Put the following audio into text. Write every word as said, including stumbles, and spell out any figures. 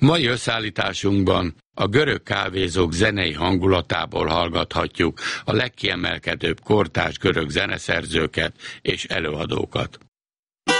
Mai összeállításunkban a görög kávézók zenei hangulatából hallgathatjuk a legkiemelkedőbb kortárs görög zeneszerzőket és előadókat.